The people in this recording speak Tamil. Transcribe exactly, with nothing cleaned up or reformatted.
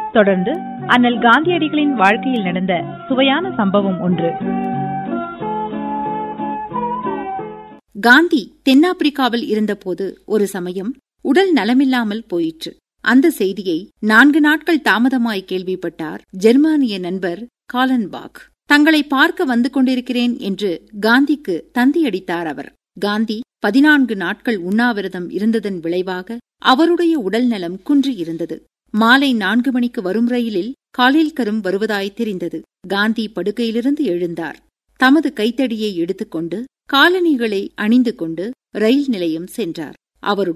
தொடர்ந்து அண்ணல் காந்தியடிகளின் வாழ்க்கையில் நடந்த சுவையான சம்பவம் ஒன்று. காந்தி தென்னாப்பிரிக்காவில் இருந்தபோது ஒரு சமயம் உடல் நலமில்லாமல் போயிற்று. அந்த செய்தியை நான்கு நாட்கள் தாமதமாய் கேள்விப்பட்டார் ஜெர்மானிய நண்பர் காலன்பாக். தங்களை பார்க்க வந்து கொண்டிருக்கிறேன் என்று காந்திக்கு தந்தியடித்தார் அவர். காந்தி பதினான்கு நாட்கள் உண்ணாவிரதம் இருந்ததன் விளைவாக அவருடைய உடல் நலம் குன்றியிருந்தது. மாலை நான்கு மணிக்கு வரும் ரயிலில் காலில்கரும் வருவதாய் தெரிந்தது. காந்தி படுக்கையிலிருந்து எழுந்தார். தமது கைத்தடியை எடுத்துக்கொண்டு காலணிகளை அணிந்து கொண்டு ரயில் நிலையம் சென்றார். அவருடன்